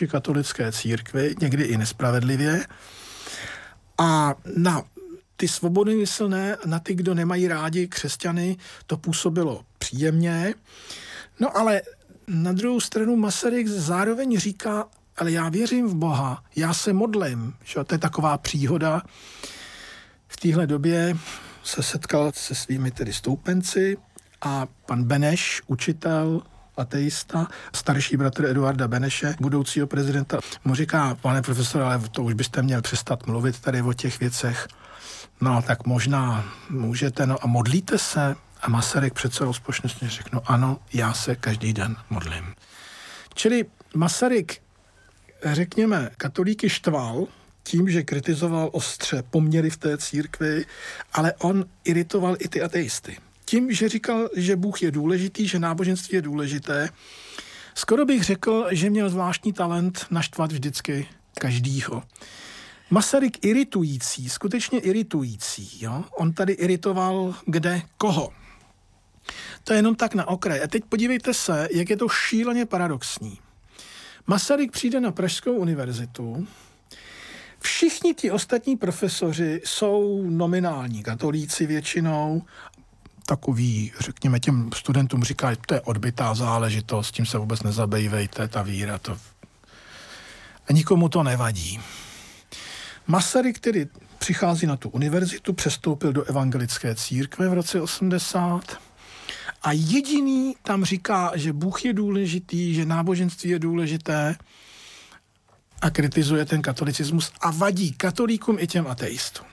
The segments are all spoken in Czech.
vůči katolické církvi, někdy i nespravedlivě. A na ty svobodnymyslné, na ty, kdo nemají rádi křesťany, to působilo příjemně. No ale na druhou stranu Masaryk zároveň říká, ale já věřím v Boha, já se modlím. Že? To je taková příhoda. V téhle době se setkal se svými tedy stoupenci a pan Beneš, učitel, ateista, starší bratr Eduarda Beneše, budoucího prezidenta, mu říká, pane profesore, ale to už byste měl přestat mluvit tady o těch věcech. No, tak možná můžete, no a modlíte se? A Masaryk přece rozpočnostně řekl, no ano, já se každý den modlím. Čili Masaryk, řekněme, katolíky štval tím, že kritizoval ostře poměry v té církvi, ale on iritoval i ty ateisty. Tím, že říkal, že Bůh je důležitý, že náboženství je důležité, skoro bych řekl, že měl zvláštní talent naštvat vždycky každýho. Masaryk iritující, skutečně iritující. Jo? On tady iritoval kde koho. To je jenom tak na okraj. A teď podívejte se, jak je to šíleně paradoxní. Masaryk přijde na Pražskou univerzitu, všichni ti ostatní profesoři jsou nominální katolíci většinou, takový, řekněme, těm studentům říkají, to je odbytá záležitost, tím se vůbec nezabývejte, ta víra, to... A nikomu to nevadí. Masaryk tedy přichází na tu univerzitu, přestoupil do evangelické církve v roce 80 a jediný tam říká, že Bůh je důležitý, že náboženství je důležité a kritizuje ten katolicismus a vadí katolíkům i těm ateistům.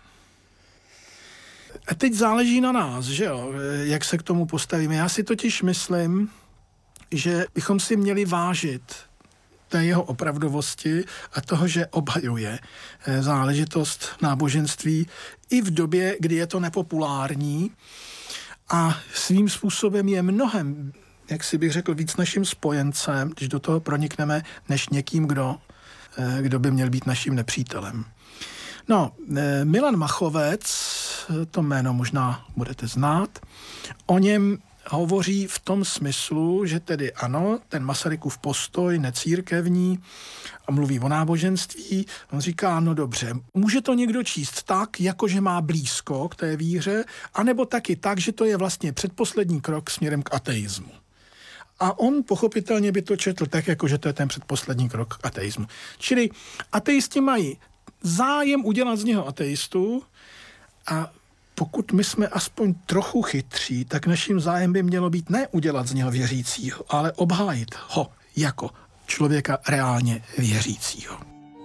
A teď záleží na nás, že jo, jak se k tomu postavíme. Já si totiž myslím, že bychom si měli vážit té jeho opravdovosti a toho, že obhajuje záležitost náboženství i v době, kdy je to nepopulární a svým způsobem je mnohem, jak si bych řekl, víc naším spojencem, když do toho pronikneme, než někým, kdo by měl být naším nepřítelem. No, Milan Machovec, to jméno možná budete znát, o něm hovoří v tom smyslu, že tedy ano, ten Masarykův postoj necírkevní a mluví o náboženství. On říká, no dobře, může to někdo číst tak, jakože má blízko k té víře, anebo taky tak, že to je vlastně předposlední krok směrem k ateismu. A on pochopitelně by to četl tak, jakože to je ten předposlední krok k ateismu. Čili ateisti mají zájem udělat z něho ateistu a pokud my jsme aspoň trochu chytří, tak naším zájem by mělo být ne udělat z něho věřícího, ale obhájit ho jako člověka reálně věřícího.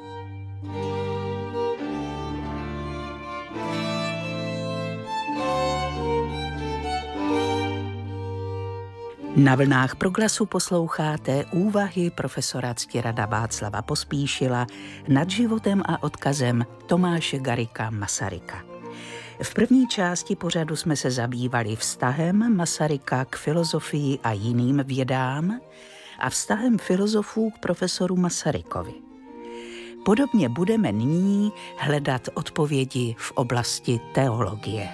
Na vlnách Proglasu posloucháte úvahy profesora Ctirada Václava Pospíšila nad životem a odkazem Tomáše Garrigua Masaryka. V první části pořadu jsme se zabývali vztahem Masaryka k filozofii a jiným vědám a vztahem filozofů k profesoru Masarykovi. Podobně budeme nyní hledat odpovědi v oblasti teologie.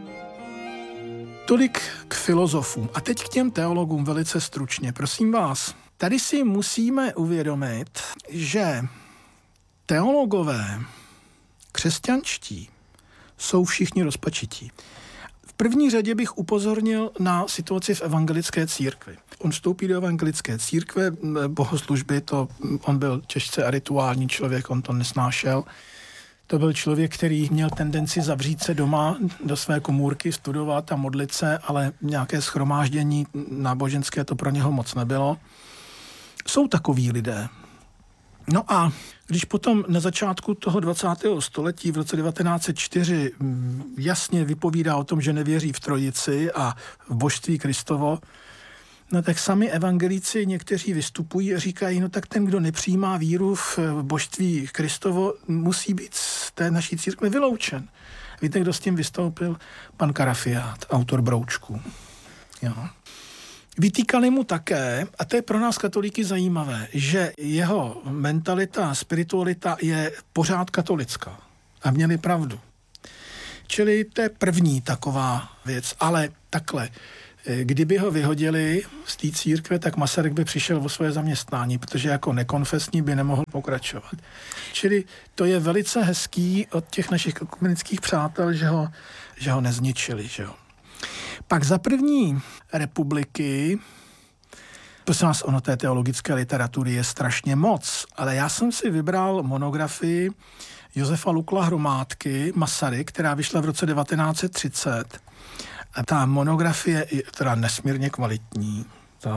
Tolik k filozofům. A teď k těm teologům velice stručně. Prosím vás, tady si musíme uvědomit, že teologové křesťanští jsou všichni rozpačití. V první řadě bych upozornil na situaci v evangelické církvi. On vstoupí do evangelické církve, bohoslužby, on byl těžce arituální člověk, on to nesnášel. To byl člověk, který měl tendenci zavřít se doma do své komůrky, studovat a modlit se, ale nějaké shromáždění náboženské to pro něho moc nebylo. Jsou takoví lidé. No a když potom na začátku toho 20. století v roce 1904 jasně vypovídá o tom, že nevěří v Trojici a v božství Kristovo, no tak sami evangelíci někteří vystupují a říkají, no tak ten, kdo nepřijímá víru v božství Kristovo, musí být z té naší církve vyloučen. Víte, kdo s tím vystoupil? Pan Karafiát, autor Broučků. Jo. Vytýkali mu také, a to je pro nás katolíky zajímavé, že jeho mentalita a spiritualita je pořád katolická. A měli pravdu. Čili to je první taková věc. Ale takhle, Kdyby ho vyhodili z té církve, tak Masaryk by přišel o svoje zaměstnání, protože jako nekonfesní by nemohl pokračovat. Čili to je velice hezký od těch našich ekumenických přátel, že ho nezničili. Že jo. Pak za první republiky, prosím vás, ono té teologické literatury je strašně moc, ale já jsem si vybral monografii Josefa Lukla Hromádky Masaryk, která vyšla v roce 1930. A ta monografie je teda nesmírně kvalitní.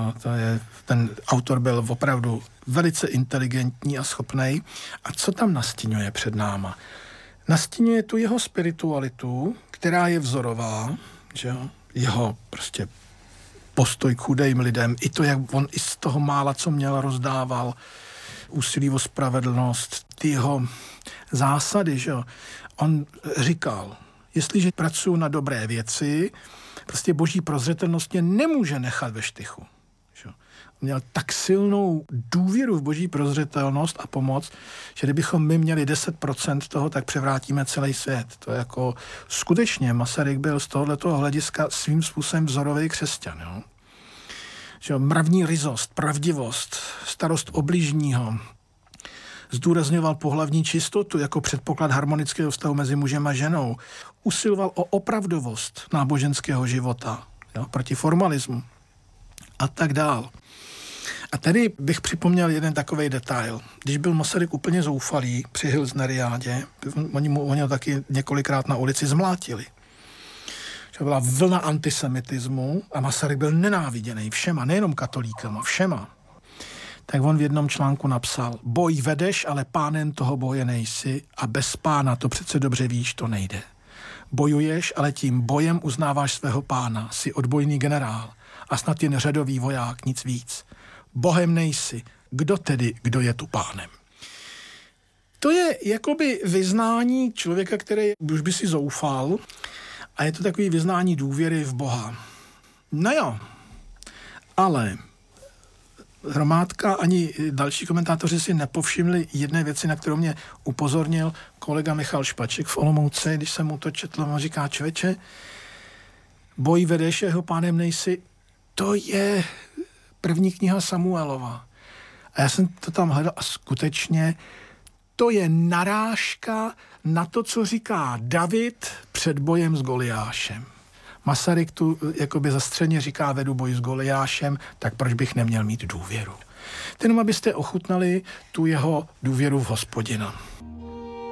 Ten autor byl opravdu velice inteligentní a schopnej. A co tam nastíňuje před náma? Nastíňuje tu jeho spiritualitu, která je vzorová, že jo? Jeho prostě postoj k chudým lidem, i to, jak on i z toho mála, co měl, rozdával, úsilí o spravedlnost, ty jeho zásady, že jo. On říkal, jestliže pracuji na dobré věci, prostě boží prozřetelnost mě nemůže nechat ve štychu. Že? Měl tak silnou důvěru v boží prozřetelnost a pomoc, že kdybychom my měli 10% toho, tak převrátíme celý svět. To je jako skutečně Masaryk byl z tohoto hlediska svým způsobem vzorový křesťan. Jo? Že mravní ryzost, pravdivost, starost o bližního, zdůrazňoval pohlavní čistotu jako předpoklad harmonického vztahu mezi mužem a ženou. Usiloval o opravdovost náboženského života, jo, proti formalismu a tak dál. A tady bych připomněl jeden takovej detail. Když byl Masaryk úplně zoufalý při Hilsneriádě, oni ho taky několikrát na ulici zmlátili. To byla vlna antisemitismu a Masaryk byl nenáviděný všema, nejenom katolíkama, všema. Tak on v jednom článku napsal, boj vedeš, ale pánem toho boje nejsi a bez pána, to přece dobře víš, to nejde. Bojuješ, ale tím bojem uznáváš svého pána, jsi odbojný generál a snad jen řadový voják, nic víc. Bohem nejsi, kdo je tu pánem? To je jakoby vyznání člověka, který už by si zoufal a je to takový vyznání důvěry v Boha. No jo, ale Hromádka ani další komentátoři si nepovšimli jedné věci, na kterou mě upozornil kolega Michal Špaček v Olomouci, když jsem mu to četl, on říká, člověče, boj vedeš, jeho pánem nejsi, to je první kniha Samuelova. A já jsem to tam hledal a skutečně to je narážka na to, co říká David před bojem s Goliášem. Masaryk tu jakoby zastřeně říká, vedu boj s Goliášem, tak proč bych neměl mít důvěru? Jenom abyste ochutnali tu jeho důvěru v Hospodina.